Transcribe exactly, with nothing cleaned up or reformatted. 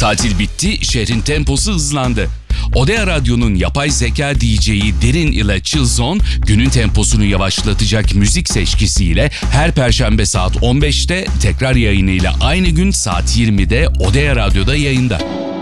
Tatil bitti, şehrin temposu hızlandı. Odea Radyo'nun yapay zeka D J'yi Derin ile Chill Zone, günün temposunu yavaşlatacak müzik seçkisiyle her perşembe saat on beşte, tekrar yayınıyla aynı gün saat yirmide Odea Radyo'da yayında.